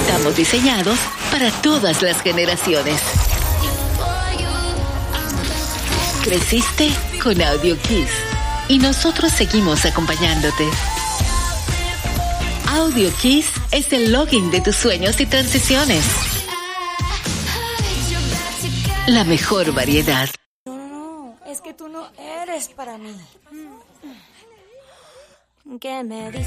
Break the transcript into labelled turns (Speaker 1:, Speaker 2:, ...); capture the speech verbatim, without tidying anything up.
Speaker 1: Estamos diseñados para todas las generaciones. Creciste con Audio Kiss y nosotros seguimos acompañándote. Audio Kiss es el login de tus sueños y transiciones. La mejor variedad.
Speaker 2: No, no, es que tú no eres para mí. ¿Qué me dices?